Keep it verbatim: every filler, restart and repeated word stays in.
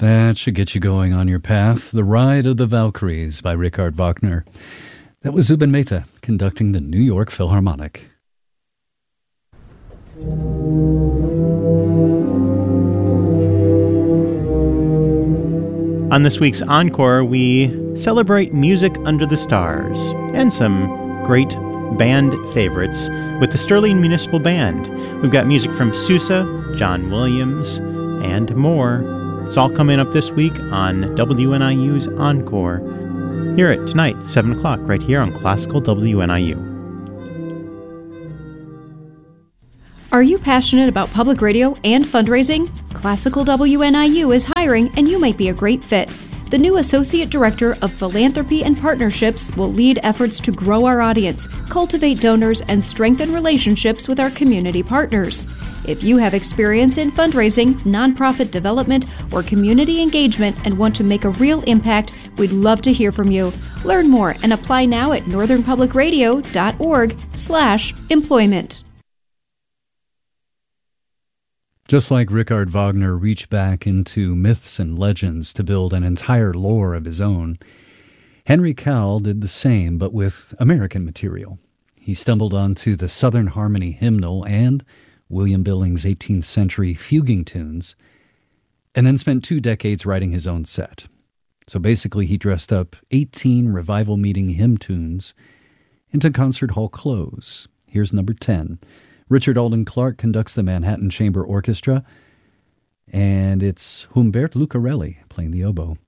That should get you going on your path. The Ride of the Valkyries by Richard Wagner. That was Zubin Mehta conducting the New York Philharmonic. On this week's Encore, we celebrate music under the stars and some great band favorites with the Sterling Municipal Band. We've got music from Sousa, John Williams, and more. It's all coming up this week on W N I U's Encore. Hear it tonight, seven o'clock, right here on Classical W N I U. Are you passionate about public radio and fundraising? Classical W N I U is hiring, and you might be a great fit. The new Associate Director of Philanthropy and Partnerships will lead efforts to grow our audience, cultivate donors, and strengthen relationships with our community partners. If you have experience in fundraising, nonprofit development, or community engagement and want to make a real impact, we'd love to hear from you. Learn more and apply now at northernpublicradio.org slash employment. Just like Richard Wagner reached back into myths and legends to build an entire lore of his own, Henry Cowell did the same, but with American material. He stumbled onto the Southern Harmony hymnal and William Billings' eighteenth century fuguing tunes, and then spent two decades writing his own set. So basically he dressed up eighteen revival meeting hymn tunes into concert hall clothes. Here's number ten. Richard Alden Clark conducts the Manhattan Chamber Orchestra, and it's Humbert Lucarelli playing the oboe.